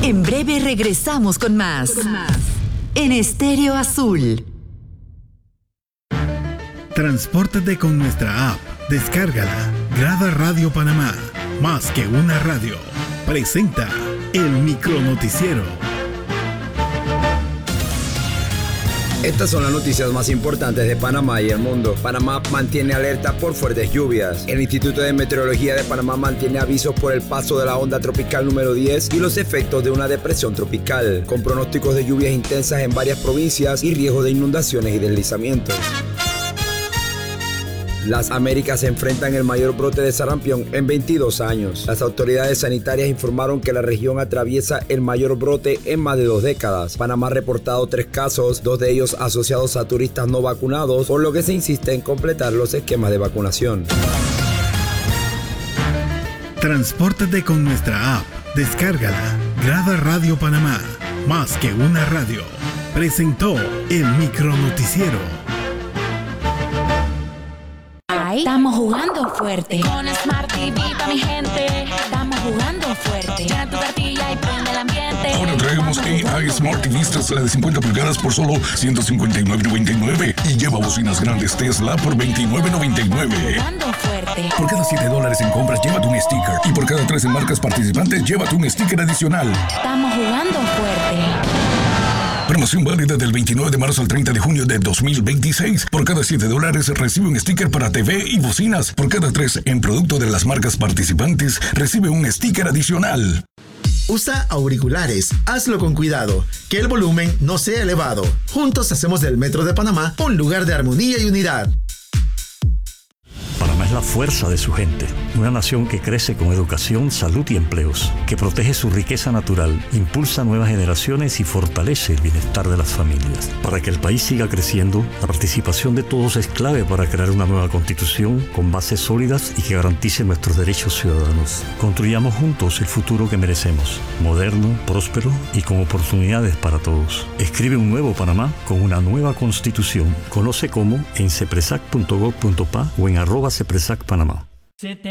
En breve regresamos con más. En Estéreo Azul. Transpórtate con nuestra app. Descárgala. Grada Radio Panamá. Más que una radio. Presenta el micronoticiero. Estas son las noticias más importantes de Panamá y el mundo. Panamá mantiene alerta por fuertes lluvias. El Instituto de Meteorología de Panamá mantiene avisos por el paso de la onda tropical número 10 y los efectos de una depresión tropical, con pronósticos de lluvias intensas en varias provincias y riesgo de inundaciones y deslizamientos. Las Américas se enfrentan el mayor brote de sarampión en 22 años. Las autoridades sanitarias informaron que la región atraviesa el mayor brote en más de 2 décadas. Panamá ha reportado 3 casos, 2 de ellos asociados a turistas no vacunados, por lo que se insiste en completar los esquemas de vacunación. Transpórtate con nuestra app. Descárgala. Grada Radio Panamá. Más que una radio. Presentó el micronoticiero. Estamos jugando fuerte. Con Smart TV para mi gente. Estamos jugando fuerte. Llena tu cartilla y prende el ambiente. Ahora traemos AI Smart TVs, la de 50 pulgadas por solo $159.99 y lleva bocinas grandes Tesla por $29.99. Jugando fuerte. Por cada $7 en compras, llévate un sticker. Y por cada 3 en marcas participantes, llévate un sticker adicional. Estamos jugando fuerte. Promoción válida del 29 de marzo al 30 de junio de 2026. Por cada $7 recibe un sticker para TV y bocinas. Por cada 3 en producto de las marcas participantes, recibe un sticker adicional. Usa auriculares, hazlo con cuidado, que el volumen no sea elevado. Juntos hacemos del Metro de Panamá un lugar de armonía y unidad. Panamá es la fuerza de su gente, una nación que crece con educación, salud y empleos, que protege su riqueza natural, impulsa nuevas generaciones y fortalece el bienestar de las familias. Para que el país siga creciendo, la participación de todos es clave para crear una nueva constitución con bases sólidas y que garantice nuestros derechos ciudadanos. Construyamos juntos el futuro que merecemos, moderno, próspero y con oportunidades para todos. Escribe un nuevo Panamá con una nueva constitución. Conoce cómo en cepresac.gov.pa o en @cepresacpanamá.